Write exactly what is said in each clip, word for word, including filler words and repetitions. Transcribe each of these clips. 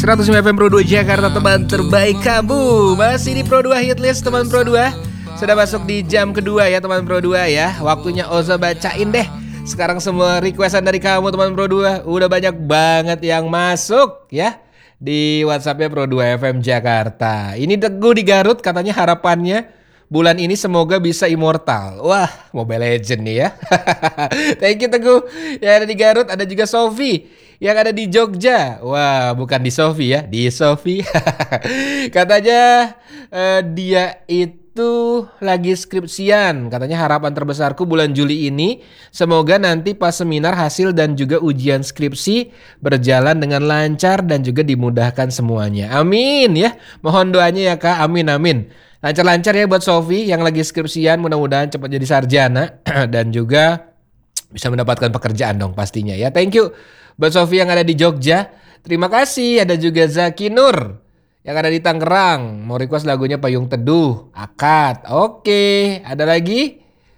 seratus lima F M Pro dua Jakarta, teman terbaik kamu. Masih di Pro dua Hitlist, teman Pro dua. Sudah masuk di jam kedua ya, teman Pro dua ya. Waktunya Oza bacain deh sekarang semua requestan dari kamu, teman Pro dua. Udah banyak banget yang masuk ya di WhatsAppnya Pro dua F M Jakarta. Ini Teguh di Garut, katanya harapannya bulan ini semoga bisa immortal. Wah, Mobile Legend nih ya. Thank you Teguh. Yang ada di Garut, ada juga Sofi yang ada di Jogja. Wah, bukan di Sofi ya, di Sofi. Katanya uh, dia itu lagi skripsian. Katanya harapan terbesarku bulan Juli ini semoga nanti pas seminar hasil dan juga ujian skripsi berjalan dengan lancar dan juga dimudahkan semuanya. Amin ya. Mohon doanya ya Kak. Amin amin. Lancar-lancar ya buat Sofi yang lagi skripsian, mudah-mudahan cepat jadi sarjana dan juga bisa mendapatkan pekerjaan dong pastinya ya. Thank you buat Sofi yang ada di Jogja. Terima kasih. Ada juga Zaki Nur yang ada di Tangerang. Mau request lagunya Payung Teduh, Akad. Oke, ada lagi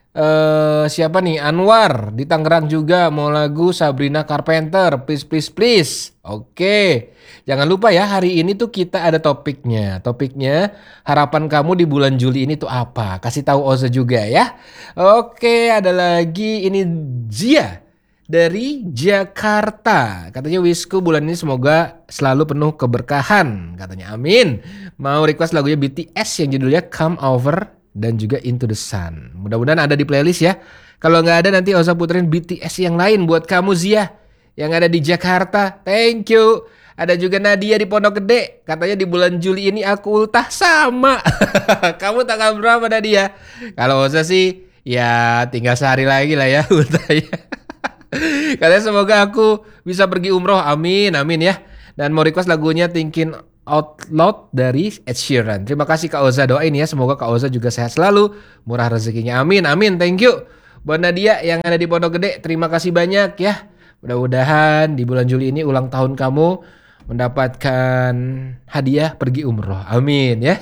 uh, siapa nih? Anwar di Tangerang juga mau lagu Sabrina Carpenter, Please Please Please. Oke. Jangan lupa ya, hari ini tuh kita ada topiknya. Topiknya harapan kamu di bulan Juli ini tuh apa? Kasih tahu Oza juga ya. Oke, ada lagi ini Zia dari Jakarta. Katanya wishku bulan ini semoga selalu penuh keberkahan. Katanya amin. Mau request lagunya B T S yang judulnya Come Over dan juga Into the Sun. Mudah-mudahan ada di playlist ya. Kalau nggak ada nanti Oza puterin B T S yang lain buat kamu Zia yang ada di Jakarta. Thank you. Ada juga Nadia di Pondok Gede. Katanya di bulan Juli ini aku ultah sama. Kamu tanggal berapa Nadia? Kalau Oza sih ya tinggal sehari lagi lah ya ultahnya. Katanya semoga aku bisa pergi umroh. Amin amin ya. Dan mau request lagunya Thinking Out Loud dari Ed Sheeran. Terima kasih Kak Oza, doain ya semoga Kak Oza juga sehat selalu, murah rezekinya. Amin amin. Thank you buat Nadia yang ada di Pondok Gede. Terima kasih banyak ya. Mudah-mudahan di bulan Juli ini ulang tahun kamu mendapatkan hadiah pergi umroh. Amin ya.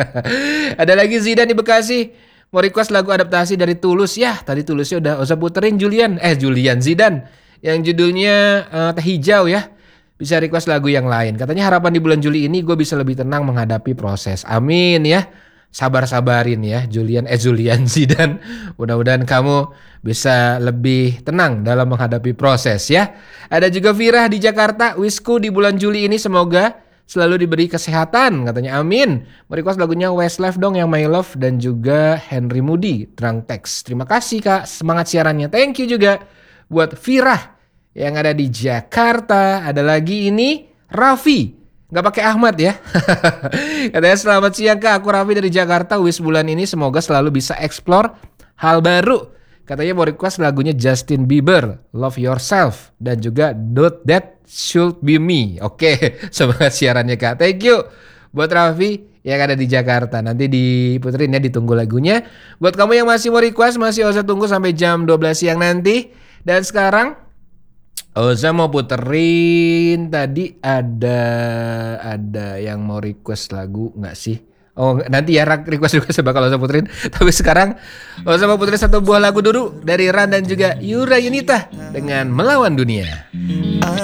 Ada lagi Zidan di Bekasi mau request lagu adaptasi dari Tulus ya. Tadi Tulusnya udah usah puterin Julian. Eh Julian Zidan yang judulnya uh, Teh Hijau ya. Bisa request lagu yang lain. Katanya harapan di bulan Juli ini gue bisa lebih tenang menghadapi proses. Amin ya. Sabar-sabarin ya Julian eh Julian Zidan. Mudah-mudahan kamu bisa lebih tenang dalam menghadapi proses ya. Ada juga Firah di Jakarta. Wishku di bulan Juli ini semoga selalu diberi kesehatan. Katanya amin. Merequest lagunya Westlife dong yang My Love dan juga Henry Moody Drunk Text. Terima kasih Kak, semangat siarannya. Thank you juga buat Firah yang ada di Jakarta. Ada lagi ini Raffi, nggak pakai Ahmad ya. Katanya selamat siang Kak, aku Raffi dari Jakarta. Wish bulan ini semoga selalu bisa explore hal baru. Katanya mau request lagunya Justin Bieber, Love Yourself dan juga Not That Should Be Me. Oke, semangat siarannya Kak. Thank you buat Raffi yang ada di Jakarta. Nanti diputerin ya, ditunggu lagunya. Buat kamu yang masih mau request, masih Oza tunggu sampai jam dua belas siang nanti. Dan sekarang Oza mau puterin, tadi ada ada yang mau request lagu nggak sih? Oh nanti ya request juga bakal Oza puterin. Tapi sekarang Oza mau puterin satu buah lagu dulu dari Ran dan juga Yura Yunita dengan Melawan Dunia.